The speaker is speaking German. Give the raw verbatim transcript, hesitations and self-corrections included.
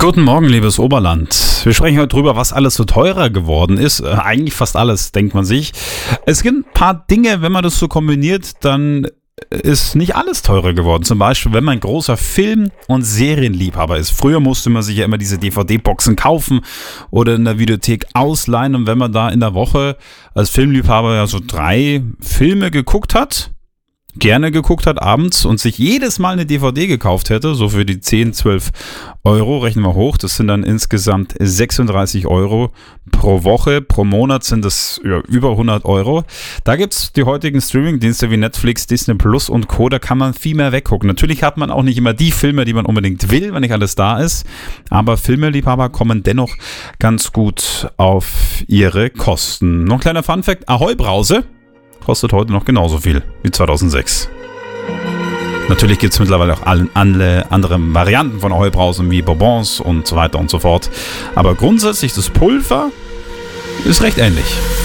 Guten Morgen, liebes Oberland. Wir sprechen heute drüber, was alles so teurer geworden ist. Äh, eigentlich fast alles, denkt man sich. Es gibt ein paar Dinge, wenn man das so kombiniert, dann ist nicht alles teurer geworden. Zum Beispiel, wenn man ein großer Film- und Serienliebhaber ist. Früher musste man sich ja immer diese D V D-Boxen kaufen oder in der Videothek ausleihen. Und wenn man da in der Woche als Filmliebhaber ja so drei Filme geguckt hat, gerne geguckt hat abends und sich jedes Mal eine D V D gekauft hätte, so für die zehn, zwölf Euro, rechnen wir hoch, das sind dann insgesamt sechsunddreißig Euro pro Woche, pro Monat sind das ja, über hundert Euro. Da gibt es die heutigen Streaming-Dienste wie Netflix, Disney Plus und Co., da kann man viel mehr weggucken. Natürlich hat man auch nicht immer die Filme, die man unbedingt will, wenn nicht alles da ist, aber Filmeliebhaber kommen dennoch ganz gut auf ihre Kosten. Noch ein kleiner Funfact, Ahoi Brause kostet heute noch genauso viel wie zweitausendsechs. Natürlich gibt es mittlerweile auch alle, alle andere Varianten von Ahoi Brausen wie Bonbons und so weiter und so fort. Aber grundsätzlich das Pulver ist recht ähnlich.